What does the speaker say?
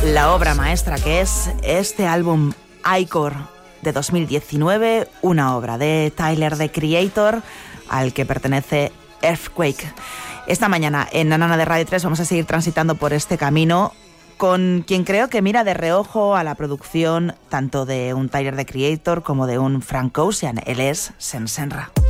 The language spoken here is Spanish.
La obra maestra que es este álbum Icor de 2019, una obra de Tyler, the Creator, al que pertenece Earthquake. Esta mañana en Nanana de Radio 3 vamos a seguir transitando por este camino con quien creo que mira de reojo a la producción tanto de un Tyler, the Creator, como de un Frank Ocean. Él es Sensenra.